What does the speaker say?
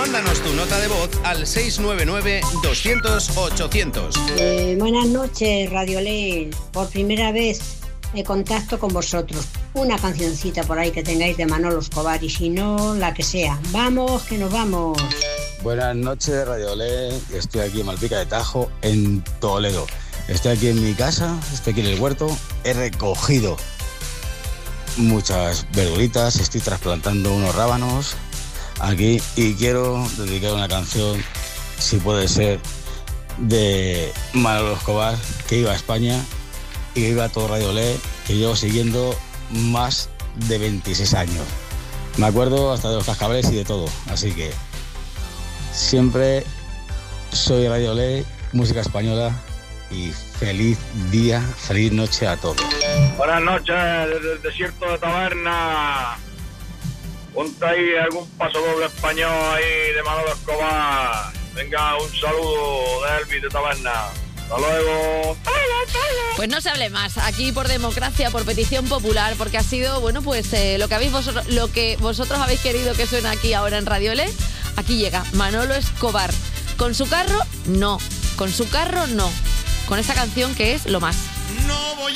Mándanos tu nota de voz al 699-200-800. Buenas noches, Radiolé. Por primera vez me contacto con vosotros. Una cancioncita por ahí que tengáis de Manolo Escobar y si no, la que sea. Vamos, que nos vamos. Buenas noches, Radiolé. Estoy aquí en Malpica de Tajo, en Toledo. Estoy aquí en mi casa, estoy aquí en el huerto. He recogido muchas verduritas, estoy trasplantando unos rábanos aquí y quiero dedicar una canción, si puede ser, de Manolo Escobar, que iba a España y que iba a todo Radiolé, que llevo siguiendo más de 26 años. Me acuerdo hasta de los cascabeles y de todo, así que siempre soy Radiolé, música española, y feliz día, feliz noche a todos. Buenas noches desde el desierto de Taberna. Ponte ahí algún paso doble español ahí de Manolo Escobar. Venga, un saludo de Elvis de Taberna. Hasta luego. Pues no se hable más, aquí por democracia, por petición popular, porque ha sido, bueno, pues lo que vosotros habéis querido que suene aquí ahora en Radiolé. Aquí llega Manolo Escobar. ¿Con su carro? No. ¿Con su carro? No. Con esta canción que es lo más. No voy